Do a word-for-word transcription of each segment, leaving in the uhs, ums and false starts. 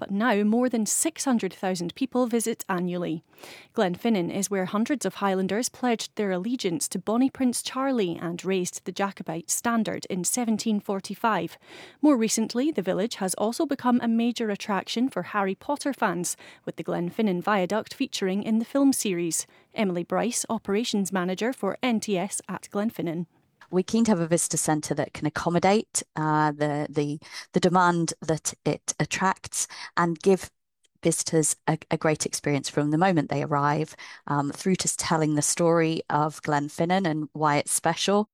but now more than six hundred thousand people visit annually. Glenfinnan is where hundreds of Highlanders pledged their allegiance to Bonnie Prince Charlie and raised the Jacobite standard in seventeen forty-five. More recently, the village has also become a major attraction for Harry Potter fans, with the Glenfinnan Viaduct featuring in the film series. Emily Bryce, Operations Manager for N T S at Glenfinnan. We're keen to have a visitor centre that can accommodate uh, the, the, the demand that it attracts and give visitors a, a great experience from the moment they arrive um, through to telling the story of Glenfinnan and why it's special.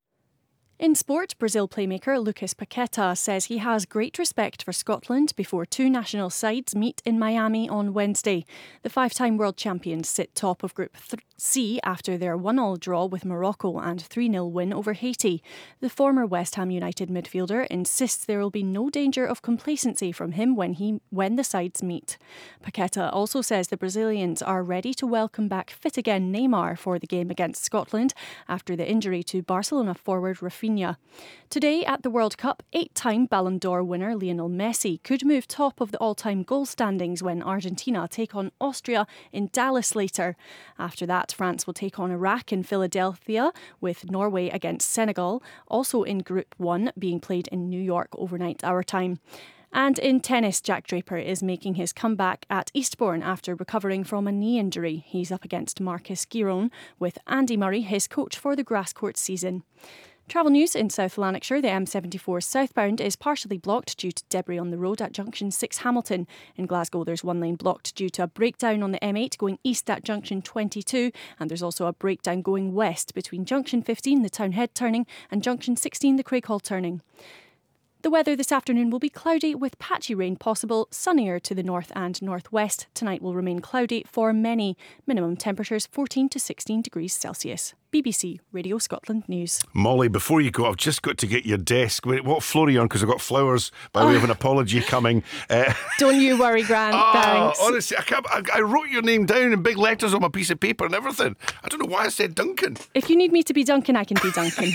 In sport, Brazil playmaker Lucas Paqueta says he has great respect for Scotland before two national sides meet in Miami on Wednesday. The five-time world champions sit top of Group C after their one all draw with Morocco and three nil win over Haiti. The former West Ham United midfielder insists there will be no danger of complacency from him when he when the sides meet. Paqueta also says the Brazilians are ready to welcome back fit again Neymar for the game against Scotland after the injury to Barcelona forward Rafinha. Today at the World Cup, eight-time Ballon d'Or winner Lionel Messi could move top of the all-time goal standings when Argentina take on Austria in Dallas later. After that, France will take on Iraq in Philadelphia, with Norway against Senegal, also in Group one, being played in New York overnight our time. And in tennis, Jack Draper is making his comeback at Eastbourne after recovering from a knee injury. He's up against Marcus Giron, with Andy Murray his coach for the grass court season. Travel news in South Lanarkshire. The M seventy-four southbound is partially blocked due to debris on the road at Junction six Hamilton. In Glasgow, there's one lane blocked due to a breakdown on the M eight going east at Junction twenty-two, and there's also a breakdown going west between Junction fifteen, the Townhead turning, and Junction sixteen, the Craighall turning. The weather this afternoon will be cloudy with patchy rain possible, sunnier to the north and northwest. Tonight will remain cloudy for many. Minimum temperatures fourteen to sixteen degrees Celsius. B B C Radio Scotland News. Molly, before you go, I've just got to get your desk. Wait, what floor are you on? Because I've got flowers by way of an apology coming. Uh, Don't you worry, Grant. oh, Thanks. Honestly, I, can't, I, I wrote your name down in big letters on my piece of paper and everything. I don't know why I said Duncan. If you need me to be Duncan, I can be Duncan.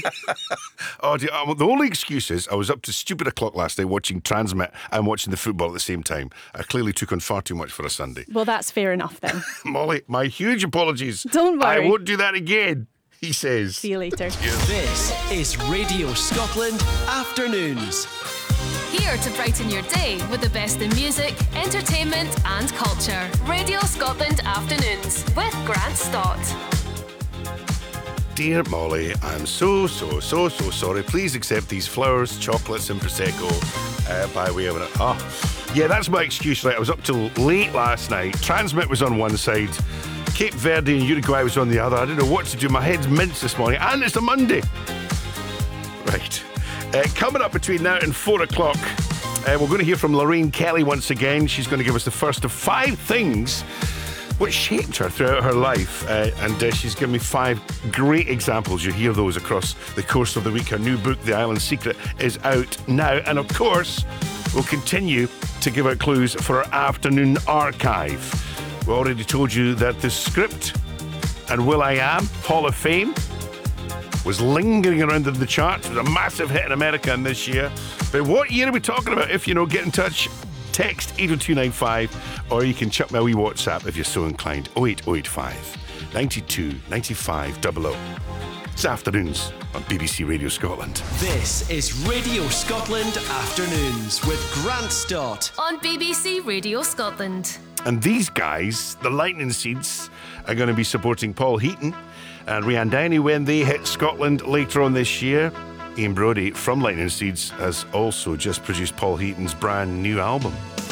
oh, dear, uh, the only excuse is I was up to stupid o'clock last night watching Transmit and watching the football at the same time. I clearly took on far too much for a Sunday. Well, that's fair enough then. Molly, my huge apologies. Don't worry. I won't do that again. He says. See you later. This is Radio Scotland Afternoons. Here to brighten your day with the best in music, entertainment and culture. Radio Scotland Afternoons with Grant Stott. Dear Molly, I'm so, so, so, so sorry. Please accept these flowers, chocolates and Prosecco uh, by way of an... Oh, yeah, that's my excuse. Right, I was up till late last night. Transmit was on one side. Cape Verde and Uruguay was on the other. I didn't know what to do. My head's minced this morning. And it's a Monday. Right. Uh, coming up between now and four o'clock, uh, we're going to hear from Lorraine Kelly once again. She's going to give us the first of five things which shaped her throughout her life. Uh, and uh, she's given me five great examples. You'll hear those across the course of the week. Her new book, The Island Secret, is out now. And of course, we'll continue to give out clues for our afternoon archive. We already told you that the script and Will I Am, Hall of Fame, was lingering around in the charts. It was a massive hit in America in this year. But what year are we talking about? If you know, get in touch. Text eight oh two nine five, or you can chuck me a wee WhatsApp if you're so inclined. oh eight oh eight five, nine two, nine five double oh. It's Afternoons on B B C Radio Scotland. This is Radio Scotland Afternoons with Grant Stott on B B C Radio Scotland. And these guys, the Lightning Seeds, are going to be supporting Paul Heaton and Rianne Downey when they hit Scotland later on this year. Ian Brodie from Lightning Seeds has also just produced Paul Heaton's brand new album.